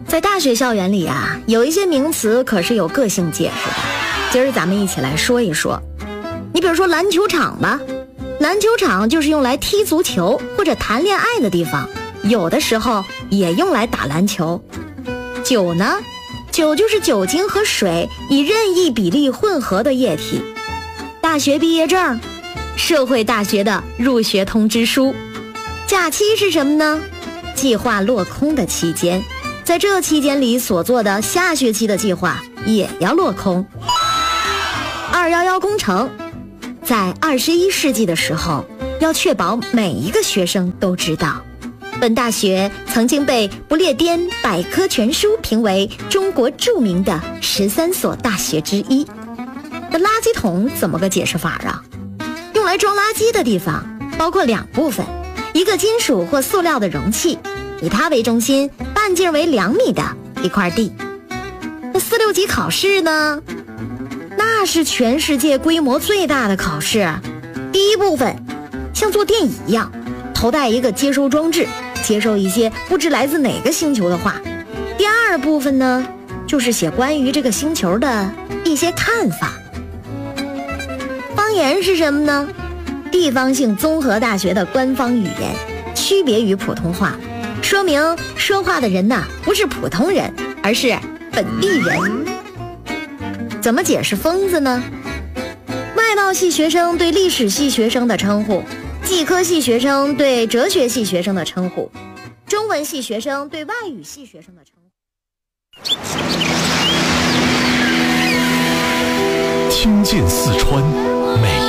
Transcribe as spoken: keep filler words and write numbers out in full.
在大学校园里啊，有一些名词可是有个性解释的。今儿咱们一起来说一说。你比如说篮球场吧，篮球场就是用来踢足球或者谈恋爱的地方，有的时候也用来打篮球。酒呢，酒就是酒精和水以任意比例混合的液体。大学毕业证，社会大学的入学通知书。假期是什么呢？计划落空的期间，在这期间里所做的下学期的计划也要落空。二一一工程，在二十一世纪的时候，要确保每一个学生都知道，本大学曾经被不列颠百科全书评为中国著名的十三所大学之一。那垃圾桶怎么个解释法啊？用来装垃圾的地方包括两部分，一个金属或塑料的容器，以它为中心，半径为两米的一块地。那四六级考试呢？那是全世界规模最大的考试。第一部分像做电椅一样，头戴一个接收装置，接收一些不知来自哪个星球的话。第二部分呢，就是写关于这个星球的一些看法。方言是什么呢？地方性综合大学的官方语言，区别于普通话，说明说话的人呐，不是普通人，而是本地人。怎么解释疯子呢？外贸系学生对历史系学生的称呼，技科系学生对哲学系学生的称呼，中文系学生对外语系学生的称呼。 听见四川美